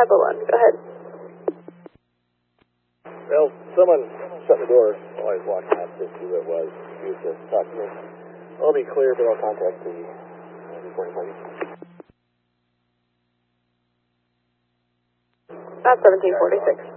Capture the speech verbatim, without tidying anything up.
five oh one, go ahead. Well, someone shut the door while I was walking out to see what it was. He was just talking to me. I'll be clear, but I'll contact the uh, reporting party. That's seventeen forty-six.